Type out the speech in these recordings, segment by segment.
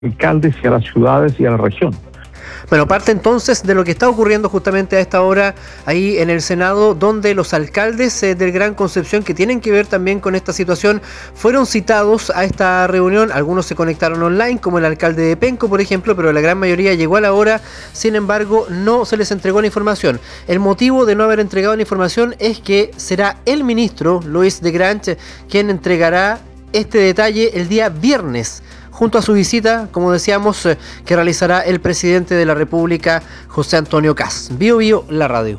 alcaldes y a las ciudades y a la región. Bueno, parte entonces de lo que está ocurriendo justamente a esta hora ahí en el Senado, donde los alcaldes del Gran Concepción, que tienen que ver también con esta situación, fueron citados a esta reunión. Algunos se conectaron online, como el alcalde de Penco, por ejemplo, pero la gran mayoría llegó a la hora. Sin embargo, no se les entregó la información. El motivo de no haber entregado la información es que será el ministro, Luis de Grange, quien entregará este detalle el día viernes, junto a su visita, como decíamos, que realizará el presidente de la República, José Antonio Kast. Bio Bio, la radio.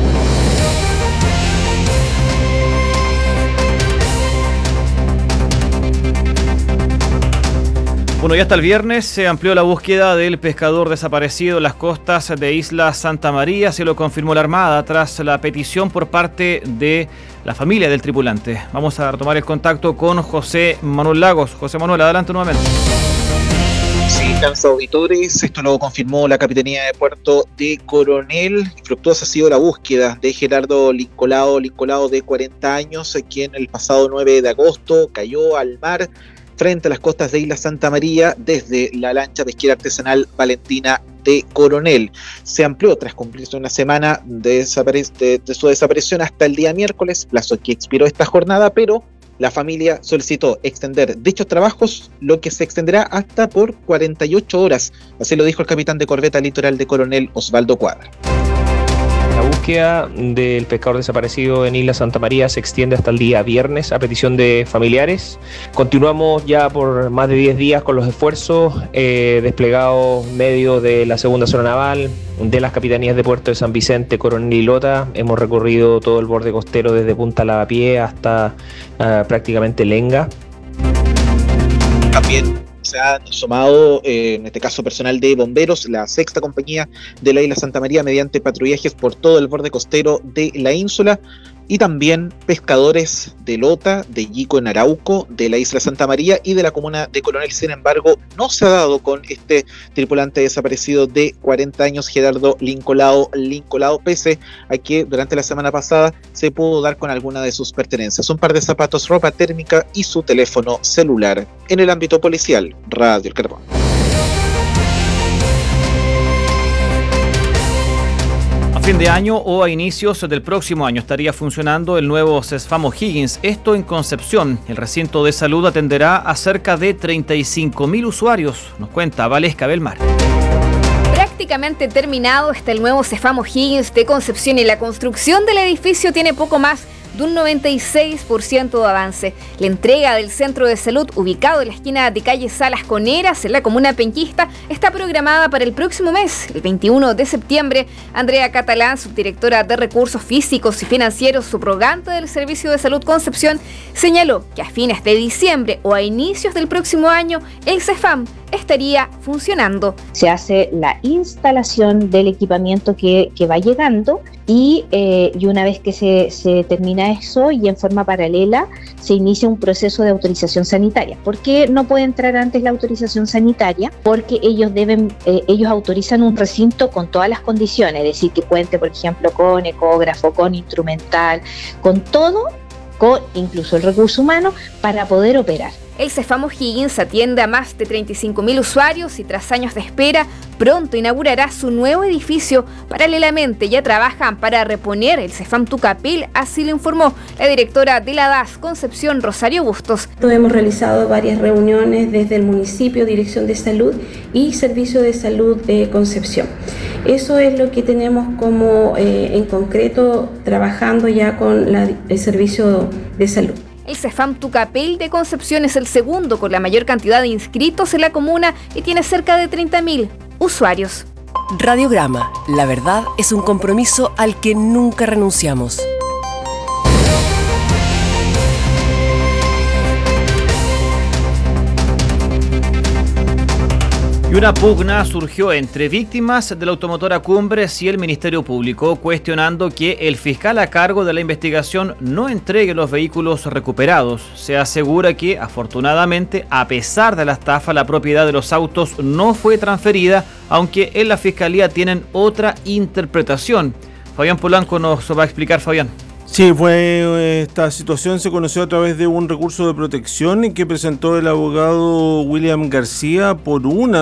Bueno, ya hasta el viernes se amplió la búsqueda del pescador desaparecido en las costas de Isla Santa María. Se lo confirmó la Armada tras la petición por parte de la familia del tripulante. Vamos a retomar el contacto con José Manuel Lagos. José Manuel, adelante nuevamente. Sí, cansa auditores, esto lo confirmó la Capitanía de Puerto de Coronel. Fructuosa ha sido la búsqueda de Gerardo Lincolao de 40 años, quien el pasado 9 de agosto cayó al mar frente a las costas de Isla Santa María desde la lancha pesquera artesanal Valentina de Coronel. Se amplió tras cumplirse una semana de su desaparición hasta el día miércoles, plazo que expiró esta jornada, pero la familia solicitó extender dichos trabajos, lo que se extenderá hasta por 48 horas. Así lo dijo el capitán de corbeta litoral de Coronel, Osvaldo Cuadra. La búsqueda del pescador desaparecido en Isla Santa María se extiende hasta el día viernes a petición de familiares. Continuamos ya por más de 10 días con los esfuerzos desplegados medios de la segunda zona naval, de las capitanías de Puerto de San Vicente, Coronel y Lota. Hemos recorrido todo el borde costero desde Punta Lavapié hasta prácticamente Lenga. También se ha sumado, en este caso personal de bomberos, la sexta compañía de la Isla Santa María mediante patrullajes por todo el borde costero de la ínsula, y también pescadores de Lota, de Yico en Arauco, de la Isla Santa María y de la comuna de Coronel. Sin embargo, no se ha dado con este tripulante desaparecido de 40 años, Gerardo Lincolao, pese a que durante la semana pasada se pudo dar con alguna de sus pertenencias: un par de zapatos, ropa térmica y su teléfono celular. En el ámbito policial, Radio El Carbón. Fin de año o a inicios del próximo año estaría funcionando el nuevo CESFAM O'Higgins, esto en Concepción. El recinto de salud atenderá a cerca de 35.000 usuarios, nos cuenta Valesca Belmar. Prácticamente terminado está el nuevo CESFAM O'Higgins de Concepción y la construcción del edificio tiene poco más de un 96% de avance. La entrega del centro de salud, ubicado en la esquina de calle Salas con Heras, en la comuna penquista, está programada para el próximo mes, el 21 de septiembre. Andrea Catalán, subdirectora de Recursos Físicos y Financieros subrogante del Servicio de Salud Concepción, señaló que a fines de diciembre o a inicios del próximo año, el CESFAM estaría funcionando. Se hace la instalación del equipamiento que va llegando y una vez que se termina eso y en forma paralela se inicia un proceso de autorización sanitaria. ¿Por qué no puede entrar antes la autorización sanitaria? Porque ellos autorizan un recinto con todas las condiciones, es decir, que cuente, por ejemplo, con ecógrafo, con instrumental, con todo, con incluso el recurso humano para poder operar. El CESFAM O'Higgins atiende a más de 35.000 usuarios y tras años de espera, pronto inaugurará su nuevo edificio. Paralelamente ya trabajan para reponer el CESFAM Tucapel, así lo informó la directora de la DAS Concepción, Rosario Bustos. Hemos realizado varias reuniones desde el municipio, Dirección de Salud y Servicio de Salud de Concepción. Eso es lo que tenemos como en concreto trabajando ya con el Servicio de Salud. El CESFAM Tucapel de Concepción es el segundo con la mayor cantidad de inscritos en la comuna y tiene cerca de 30.000 usuarios. Radiograma, la verdad es un compromiso al que nunca renunciamos. Y una pugna surgió entre víctimas de la automotora Cumbres y el Ministerio Público, cuestionando que el fiscal a cargo de la investigación no entregue los vehículos recuperados. Se asegura que, afortunadamente, a pesar de la estafa, la propiedad de los autos no fue transferida, aunque en la Fiscalía tienen otra interpretación. Fabián Polanco nos va a explicar, Fabián. Sí, esta situación se conoció a través de un recurso de protección que presentó el abogado William García por una